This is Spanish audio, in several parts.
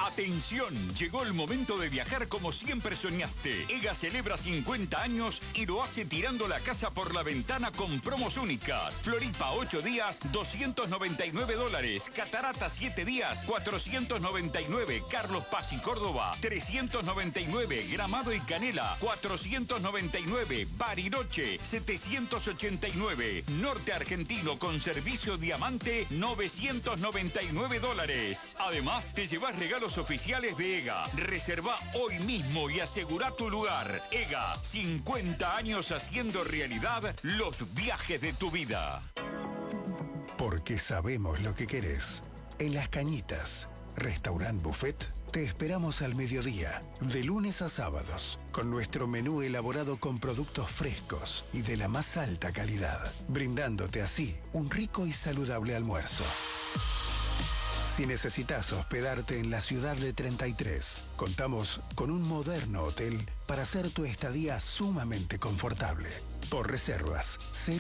Atención, llegó el momento de viajar como siempre soñaste. EGA celebra 50 años y lo hace tirando la casa por la ventana con promos únicas. Floripa 8 días, $299. Catarata 7 días, $499. Carlos Paz y Córdoba, $399. Gramado y Canela, $499. Bariloche, $789. Norte Argentino con servicio Diamante, $999. Además, te llevas regalos oficiales de EGA. Reserva hoy mismo y asegura tu lugar. EGA, 50 años haciendo realidad los viajes de tu vida. Porque sabemos lo que querés. En Las Cañitas, Restaurant Buffet, te esperamos al mediodía, de lunes a sábados, con nuestro menú elaborado con productos frescos y de la más alta calidad, brindándote así un rico y saludable almuerzo. Si necesitas hospedarte en la ciudad de 33, contamos con un moderno hotel para hacer tu estadía sumamente confortable. Por reservas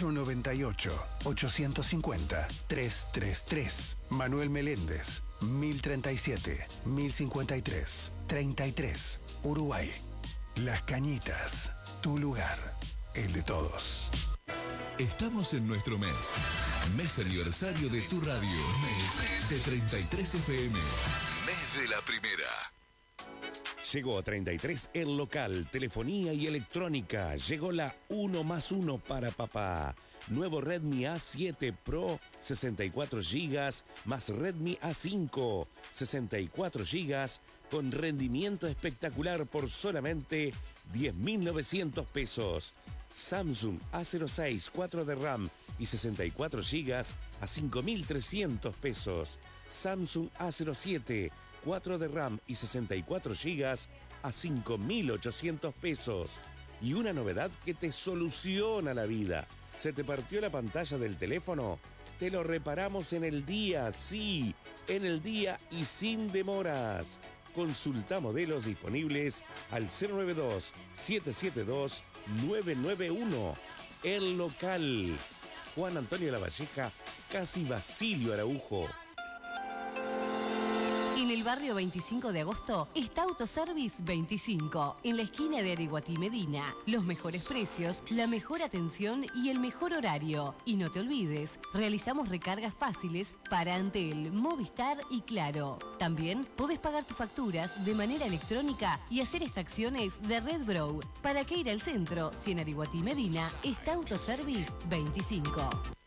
098-850-333. Manuel Meléndez, 1037, 1053, 33, Uruguay. Las Cañitas, tu lugar, el de todos. Estamos en nuestro mes aniversario de tu radio, mes de 33 FM, mes de la primera. Llegó a 33 el local, telefonía y electrónica. Llegó la 1+1 para papá. Nuevo Redmi A7 Pro, 64 GB, más Redmi A5, 64 GB, con rendimiento espectacular por solamente 10.900 pesos. Samsung A06, 4 de RAM y 64 GB a 5.300 pesos. Samsung A07, 4 de RAM y 64 GB a 5.800 pesos. Y una novedad que te soluciona la vida. ¿Se te partió la pantalla del teléfono? Te lo reparamos en el día, sí, en el día y sin demoras. Consulta modelos disponibles al 092-772-991. El local. Juan Antonio Lavalleja, casi Basilio Araujo. En el barrio 25 de agosto está Autoservice 25, en la esquina de Ariguatí Medina. Los mejores precios, la mejor atención y el mejor horario. Y no te olvides, realizamos recargas fáciles para Antel, Movistar y Claro. También podés pagar tus facturas de manera electrónica y hacer extracciones de Red Bro. ¿Para qué ir al centro si en Ariguatí Medina está Autoservice 25?